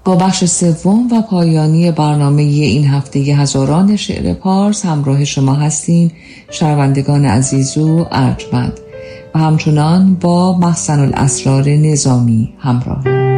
با بخش سوم و پایانی برنامه این هفته هزاران شعر پارس همراه شما هستیم شنوندگان عزیز و ارجمند و همچنان با مخزن الاسرار نظامی همراه.